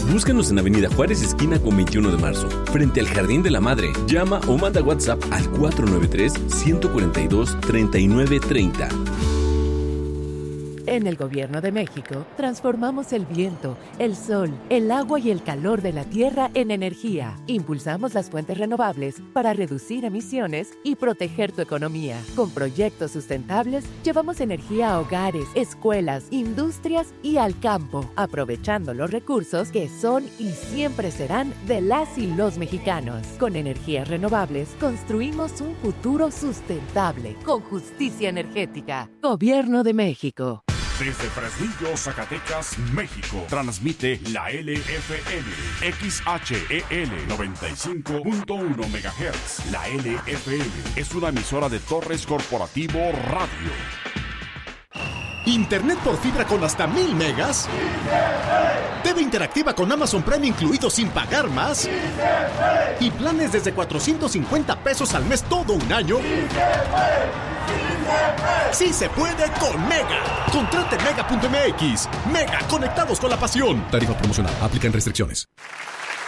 Búscanos en Avenida Juárez, esquina con 21 de marzo, frente al Jardín de la Madre. Llama o manda WhatsApp al 493-142-3930. En el Gobierno de México, transformamos el viento, el sol, el agua y el calor de la tierra en energía. Impulsamos las fuentes renovables para reducir emisiones y proteger tu economía. Con proyectos sustentables, llevamos energía a hogares, escuelas, industrias y al campo, aprovechando los recursos que son y siempre serán de las y los mexicanos. Con energías renovables, construimos un futuro sustentable, con justicia energética. Gobierno de México. Desde Fresnillo, Zacatecas, México, transmite la LFN, XHEL 95.1 MHz. La LFN es una emisora de Torres Corporativo Radio. ¿Internet por fibra con hasta 1000 megas? ¿TV interactiva con Amazon Prime incluido sin pagar más? ¿Y planes desde 450 pesos al mes todo un año? ¡Sí se puede con Mega! Contrate Mega.mx. Mega, conectados con la pasión. Tarifa promocional. Aplican restricciones.